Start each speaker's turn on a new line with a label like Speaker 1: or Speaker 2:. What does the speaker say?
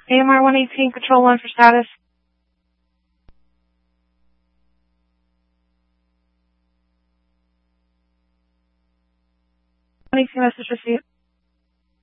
Speaker 1: AMR 118, Control 1 for status. 118 message received.